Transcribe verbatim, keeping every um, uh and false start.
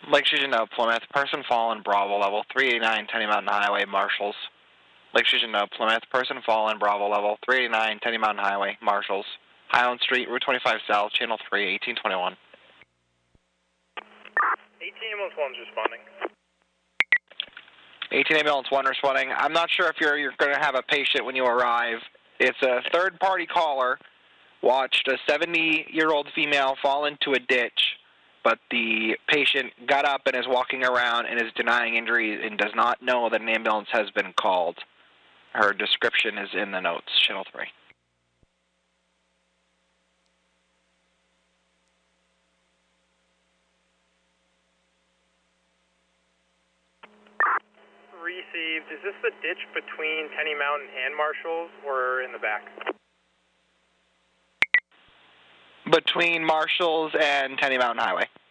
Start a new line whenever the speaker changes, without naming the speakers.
Lake Chageno, Plymouth. Person fallen, Bravo level three eighty-nine, Tenny Mountain Highway, Marshals. Lake Chageno, Plymouth. Person fallen, Bravo level three eighty-nine, Tenny Mountain Highway, Marshals. Highland Street, Route twenty-five South, Channel three, eighteen twenty-one.
eighteen ambulance one's responding.
eighteen ambulance one responding. I'm not sure if you're, you're going to have a patient when you arrive. It's a third-party caller. Watched a seventy-year-old female fall into a ditch, but the patient got up and is walking around and is denying injuries and does not know that an ambulance has been called. Her description is in the notes, Channel three.
Received. Is this the ditch between Tenny Mountain and Marshals, or in the back?
Between Marshals and Tenny Mountain Highway.